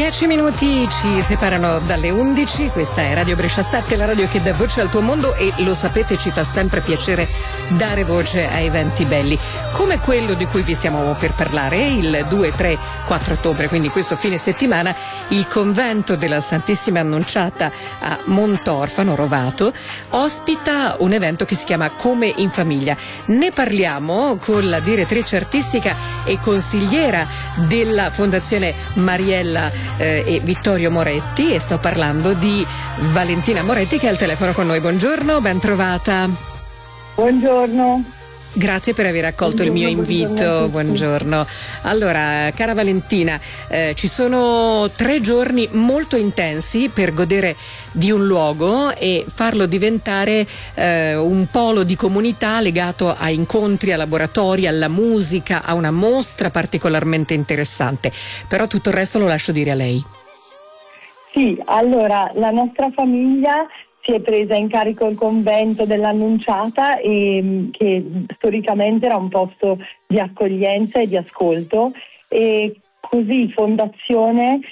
10 minuti ci separano dalle 11, questa è Radio Brescia 7, la radio che dà voce al tuo mondo e lo sapete ci fa sempre piacere dare voce a eventi belli, come quello di cui vi stiamo per parlare, il 2, 3, 4 ottobre, quindi questo fine settimana, il convento della Santissima Annunciata a Montorfano, Rovato, ospita un evento che si chiama Come in Famiglia. Ne parliamo con la direttrice artistica e consigliera della Fondazione Mariella e Vittorio Moretti, e sto parlando di Valentina Moretti che è al telefono con noi. Buongiorno, ben trovata. Buongiorno. Grazie per aver accolto il mio invito. Buongiorno. Allora, cara Valentina, ci sono 3 giorni molto intensi per godere di un luogo e farlo diventare un polo di comunità legato a incontri, a laboratori, alla musica, a una mostra particolarmente interessante. Però tutto il resto lo lascio dire a lei. Sì, allora la nostra famiglia si è presa in carico il convento dell'Annunciata, che storicamente era un posto di accoglienza e di ascolto, e così Fondazione